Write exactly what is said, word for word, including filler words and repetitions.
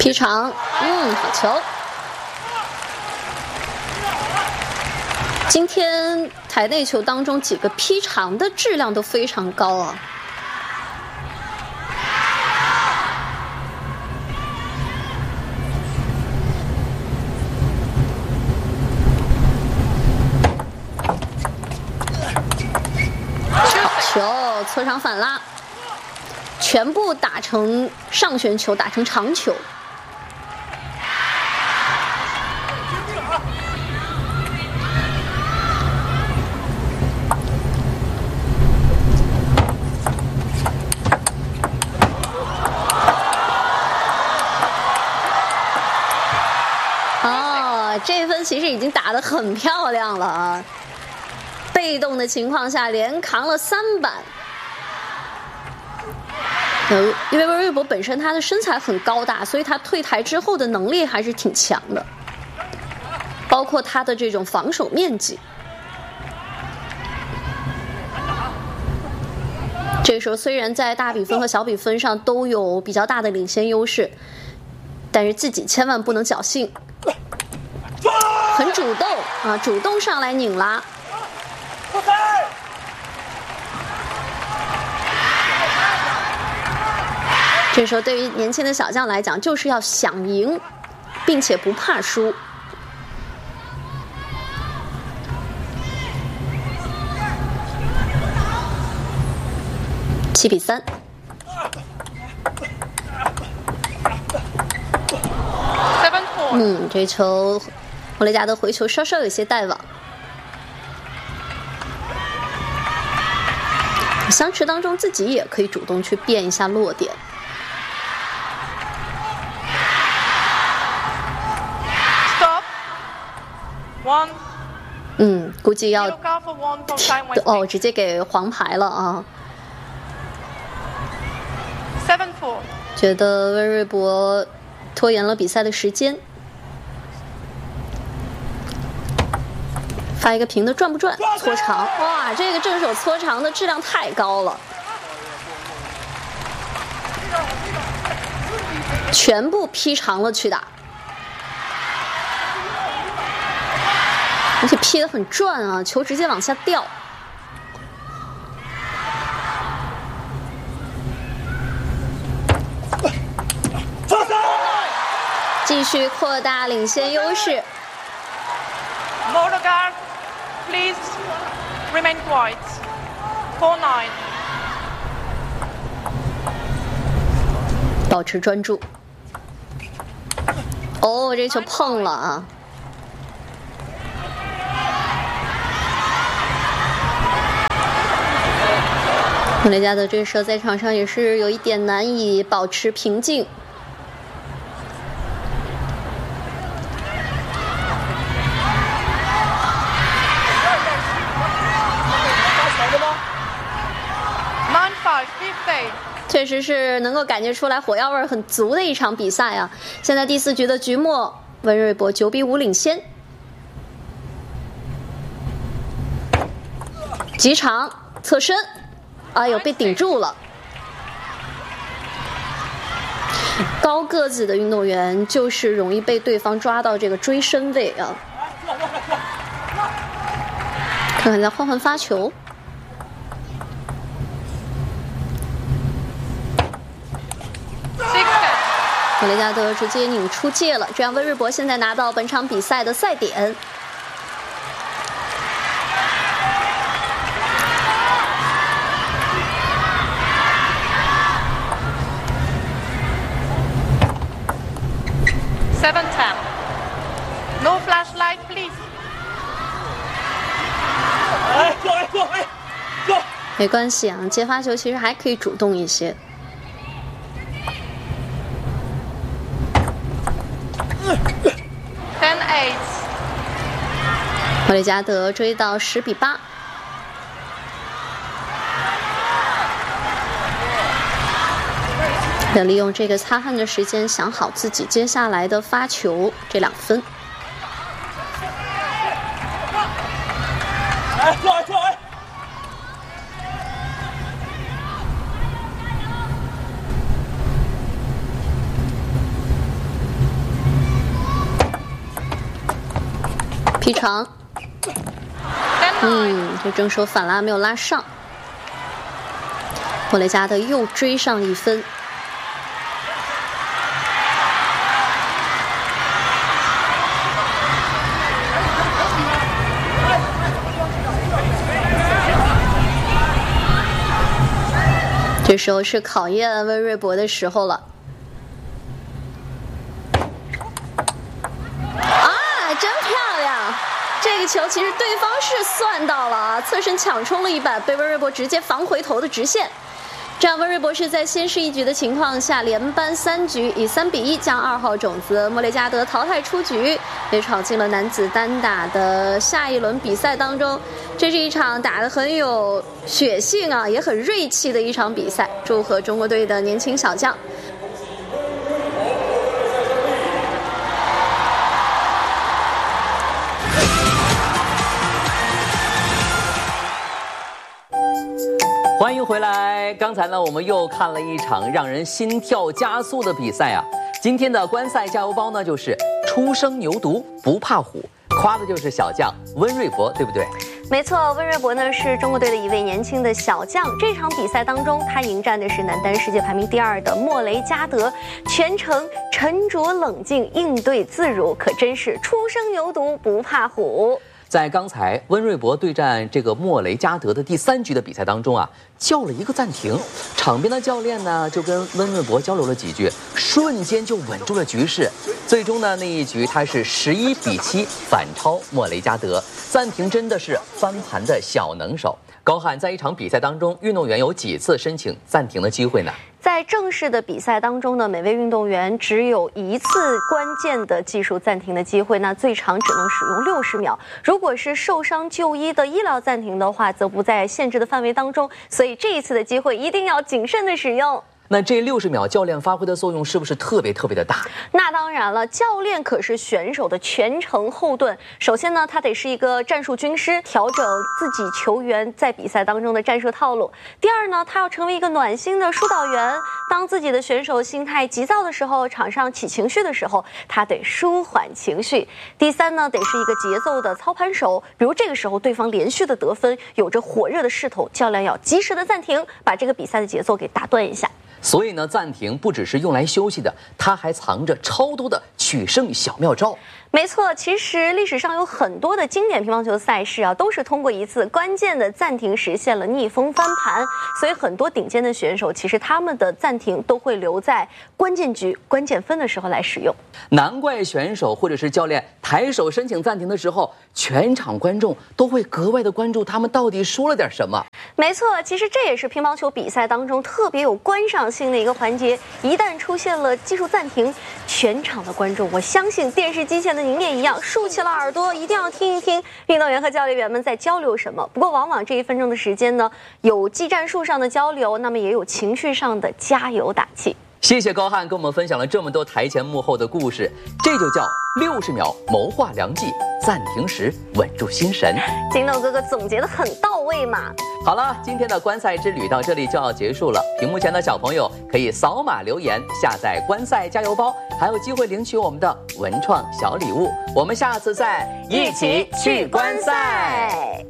劈长，嗯，好球。今天台内球当中几个劈长的质量都非常高啊。好球，侧场反拉。 全部打成上旋球，打成长球。哦，这分其实已经打得很漂亮了啊！被动的情况下连扛了三板。 呃，因为温瑞博本身他的身材很高大，所以他退台之后的能力还是挺强的，包括他的这种防守面积。这个时候虽然在大比分和小比分上都有比较大的领先优势，但是自己千万不能侥幸，很主动啊，主动上来拧拉。 这时候，对于年轻的小将来讲，就是要想赢，并且不怕输。七比三。嗯，这球，莫雷加德回球稍稍有些带网。相持当中，自己也可以主动去变一下落点。 嗯，估计要哦，直接给黄牌了啊！觉得温瑞博拖延了比赛的时间，发一个平的转不转？搓长，哇，这个正手搓长的质量太高了，全部劈长了去打。 而且劈得很转啊，球直接往下掉。继续扩大领先优势。 Mologar, please remain quiet. Four nine. 保持专注。哦，这球碰了啊！ 莫雷加德这时候在场上也是有一点难以保持平静。确实是能够感觉出来火药味很足的一场比赛啊！现在第四局的局末，温瑞博九比五领先。急长侧身。 哎呦，被顶住了！高个子的运动员就是容易被对方抓到这个追身位啊。看看再换换发球。莫雷加德直接拧出界了，这样温瑞博现在拿到本场比赛的赛点。 Seven ten. No flashlight, please. 没关系啊，接发球其实还可以主动一些。 Ten eight. 莫雷加德追到十比八。 得利用这个擦汗的时间，想好自己接下来的发球这两分。 踢长。嗯，这正手反拉没有拉上，莫雷加德又追上一分。这时候是考验温瑞博的时候了。啊，真漂亮！这个球其实对方是算到了啊，侧身抢冲了一板，被温瑞博直接防回头的直线。这样温瑞博是在先失一局的情况下，连扳三局，以三比一将二号种子莫雷加德淘汰出局，也闯进了男子单打的下一轮比赛当中。这是一场打得很有血性啊，也很锐气的一场比赛。祝贺中国队的年轻小将。 欢迎回来！刚才呢，我们又看了一场让人心跳加速的比赛啊。今天的观赛加油包呢，就是初生牛犊不怕虎，夸的就是小将温瑞博，对不对？ 没错，温瑞博呢是中国队的一位年轻的小将。这场比赛当中，他迎战的是男单世界排名第二的莫雷加德，全程沉着冷静，应对自如，可真是初生牛犊不怕虎。 在刚才温瑞博对战这个莫雷加德的第三局的比赛当中啊，叫了一个暂停，场边的教练呢就跟温瑞博交流了几句，瞬间就稳住了局势。最终呢，那一局他是十一比七反超莫雷加德，暂停真的是翻盘的小能手。高翰，在一场比赛当中，运动员有几次申请暂停的机会呢？ 在正式的比赛当中呢，每位运动员只有一次关键的技术暂停的机会，那最长只能使用六十秒。如果是受伤就医的医疗暂停的话，则不在限制的范围当中，所以这一次的机会一定要谨慎的使用。 那这六十秒教练发挥的作用是不是特别特别的大？ 那当然了，教练可是选手的全程后盾。首先呢，他得是一个战术军师，调整自己球员在比赛当中的战术套路。第二呢，他要成为一个暖心的疏导员，当自己的选手心态急躁的时候，场上起情绪的时候，他得舒缓情绪。第三呢，得是一个节奏的操盘手，比如这个时候对方连续的得分，有着火热的势头，教练要及时的暂停，把这个比赛的节奏给打断一下。 所以呢，暂停不只是用来休息的，它还藏着超多的取胜小妙招。 没错，其实历史上有很多的经典乒乓球赛事啊，都是通过一次关键的暂停实现了逆风翻盘。所以很多顶尖的选手，其实他们的暂停都会留在关键局、关键分的时候来使用。 难怪选手或者是教练抬手申请暂停的时候，全场观众都会格外的关注他们到底说了点什么。 没错，其实这也是乒乓球比赛当中特别有观赏性的一个环节。一旦出现了技术暂停，全场的观众，我相信电视机前的您也一样，竖起了耳朵，一定要听一听运动员和教练员们在交流什么。不过往往这一分钟的时间呢，有技战术上的交流，那么也有情绪上的加油打气。 谢谢高翰跟我们分享了这么多台前幕后的故事，这就叫六十秒谋划良计，暂停时稳住心神。 金豆哥哥总结得很到位嘛。 好了，今天的观赛之旅到这里就要结束了。屏幕前的小朋友可以扫码留言，下载观赛加油包，还有机会领取我们的文创小礼物。我们下次再一起去观赛。